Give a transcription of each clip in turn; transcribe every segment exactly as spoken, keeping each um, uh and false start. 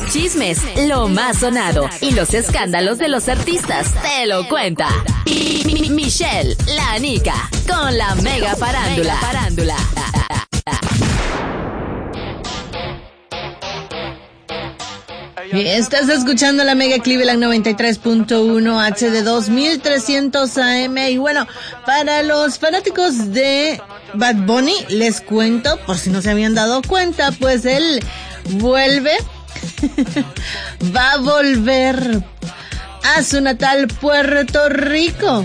Chismes, lo más sonado y los escándalos de los artistas te lo cuenta Mi- Mi- Michelle, la Nica, con la mega farándula. farándula. Estás escuchando la Mega Cleveland noventa y tres punto uno H D dos mil trescientos A M. Y bueno, para los fanáticos de Bad Bunny, les cuento, por si no se habían dado cuenta, pues él vuelve, va a volver a su natal Puerto Rico.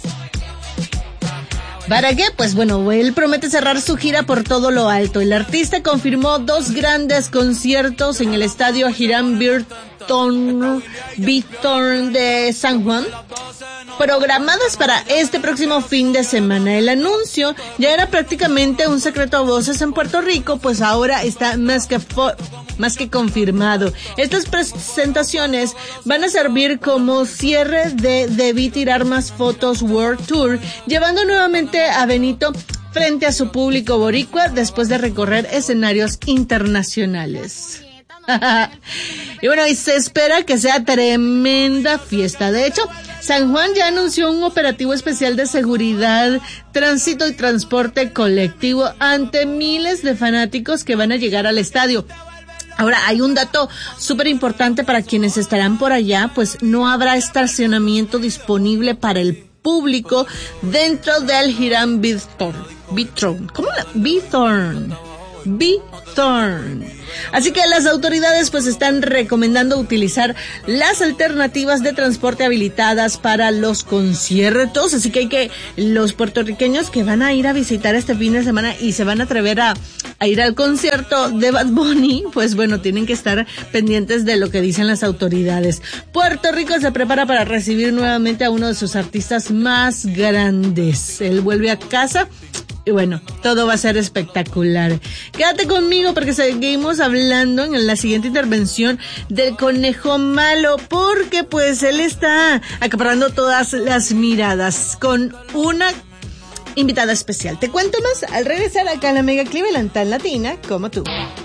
¿Para qué? Pues bueno, él promete cerrar su gira por todo lo alto. El artista confirmó dos grandes conciertos en el estadio Hiram Bithorn, Bithorn de San Juan, programadas para este próximo fin de semana. El anuncio ya era prácticamente un secreto a voces en Puerto Rico, pues ahora está más que fo- más que confirmado. Estas presentaciones van a servir como cierre de Debí Tirar Más Fotos World Tour, llevando nuevamente a Benito frente a su público boricua después de recorrer escenarios internacionales. Y bueno, y se espera que sea tremenda fiesta. De hecho, San Juan ya anunció un operativo especial de seguridad, tránsito y transporte colectivo ante miles de fanáticos que van a llegar al estadio. Ahora, hay un dato súper importante para quienes estarán por allá, pues no habrá estacionamiento disponible para el público dentro del Hiram Bithorn. Bithorn. ¿Cómo la? Bithorn. Bithorn. Así que las autoridades pues están recomendando utilizar las alternativas de transporte habilitadas para los conciertos, así que hay que los puertorriqueños que van a ir a visitar este fin de semana y se van a atrever a, a ir al concierto de Bad Bunny, pues bueno, tienen que estar pendientes de lo que dicen las autoridades. Puerto Rico se prepara para recibir nuevamente a uno de sus artistas más grandes. Él vuelve a casa. Y bueno, todo va a ser espectacular. Quédate conmigo porque seguimos hablando en la siguiente intervención del Conejo Malo, porque pues él está acaparando todas las miradas con una invitada especial. Te cuento más al regresar acá en la Mega Cleveland, tan latina como tú.